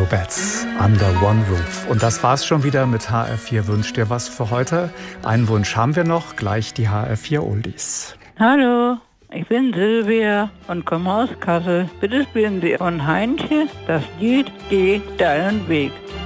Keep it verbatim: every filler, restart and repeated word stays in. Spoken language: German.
Bats, Under One Roof. Und das war's schon wieder mit H R vier Wünscht dir was für heute. Einen Wunsch haben wir noch, gleich die H R vier Oldies. Hallo, ich bin Silvia und komme aus Kassel. Bitte spielen Sie von Heintje das Lied Geh deinen Weg.